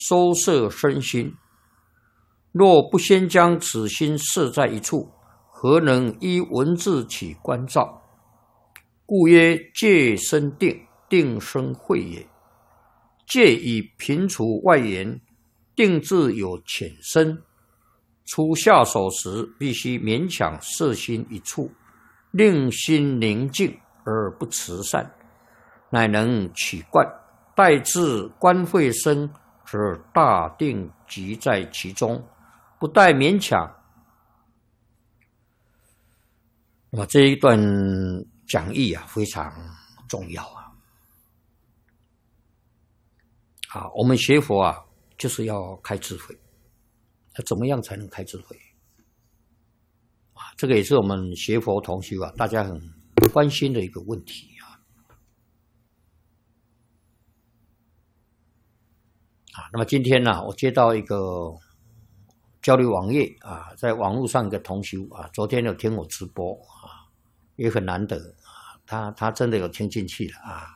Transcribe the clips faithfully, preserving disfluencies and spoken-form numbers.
收摄身心。若不先将此心摄在一处，何能依文字起观照？故曰戒生定，定生慧也。戒以平除外缘，定自有浅深。初下手时，必须勉强摄心一处，令心宁静而不驰散，乃能起观。待至观慧生，则大定即在其中，不待勉强。那么这一段讲义啊，非常重要啊！啊，我们学佛啊，就是要开智慧。那怎么样才能开智慧？啊，这个也是我们学佛同修啊，大家很关心的一个问题啊。啊，那么今天呢、啊，我接到一个交流网页啊，在网络上一个同修啊，昨天有听我直播啊，也很难得啊，他他真的有听进去了啊。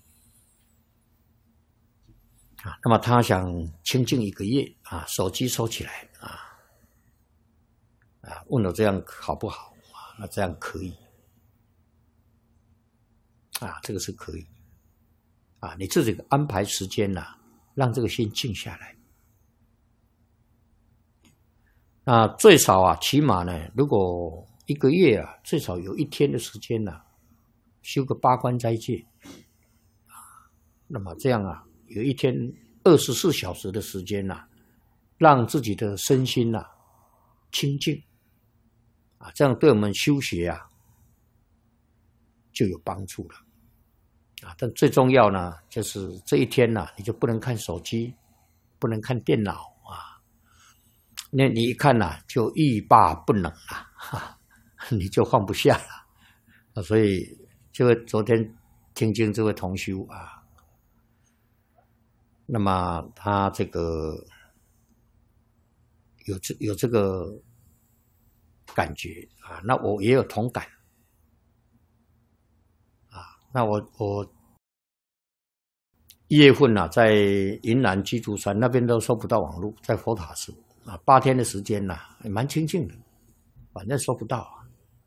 啊，那么他想清静一个月啊，手机收起来啊，啊，问我这样好不好啊？那这样可以啊，这个是可以啊，你自己安排时间呐、啊，让这个心静下来。那最少啊，起码呢，如果一个月啊，最少有一天的时间呐、啊，修个八关斋戒啊，那么这样啊。有一天二十四小时的时间呐、啊，让自己的身心呐、啊、清净啊，这样对我们修学啊就有帮助了啊。但最重要呢，就是这一天呐、啊，你就不能看手机，不能看电脑啊。那你一看呐、啊，就欲罢不能了，哈，你就放不下了啊。所以这个昨天听经这位同修啊。那么他这个有这有这个感觉啊，那我也有同感啊。那我我一月份啊，在云南鸡足山那边都收不到网络，在佛塔寺啊，八天的时间呐、啊，也蛮清静的，反正收不到啊。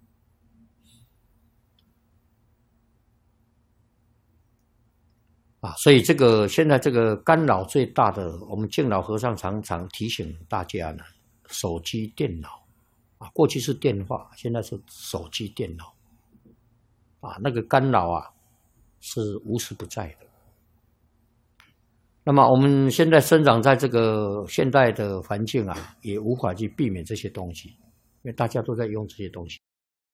啊，所以这个现在这个干扰最大的，我们敬老和尚常常提醒大家呢，手机、电脑，啊，过去是电话，现在是手机、电脑，啊，那个干扰啊是无时不在的。那么我们现在生长在这个现代的环境啊，也无法去避免这些东西，因为大家都在用这些东西。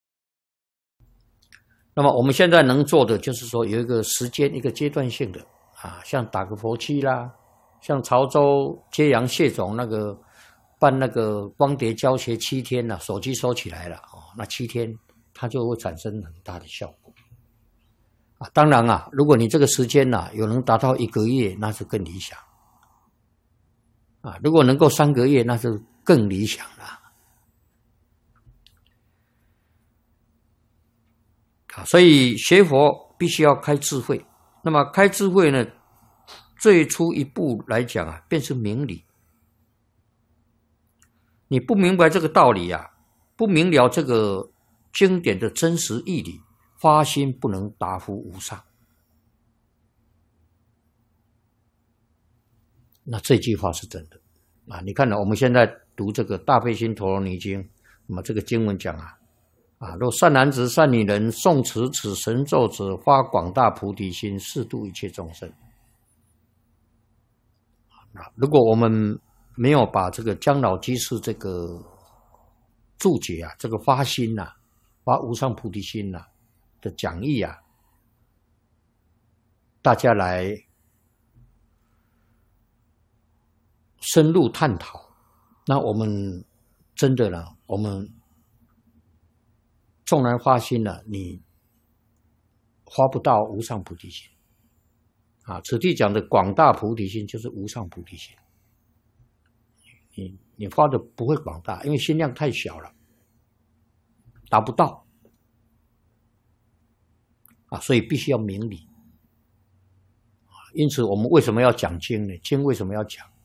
那么我们现在能做的就是说有一个时间一个阶段性的啊，像打个佛七啦，像潮州揭阳谢总那个办那个光碟教学七天了、啊，手机收起来了哦，那七天它就会产生很大的效果啊。当然啊，如果你这个时间呐、啊、有能达到一个月，那是更理想啊。如果能够三个月，那就更理想了。啊，所以学佛必须要开智慧。那么开智慧呢，最初一步来讲啊，便是明理。你不明白这个道理啊，不明了这个经典的真实义理，发心不能达乎无上。那这句话是真的啊！你看呢，我们现在读这个《大悲心陀罗尼经》，那么这个经文讲啊。啊！若善男子、善女人诵持此神咒者，发广大菩提心，誓度一切众生。啊！如果我们没有把这个姜老居士这个注解啊，这个发心呐、啊，发无上菩提心呐、啊、的讲义啊，大家来深入探讨，那我们真的呢，我们。纵然发心了，你发不到无上菩提心啊！此地讲的广大菩提心就是无上菩提心，你你发的不会广大，因为心量太小了，达不到啊，所以必须要明理啊。因此，我们为什么要讲经呢？经为什么要讲？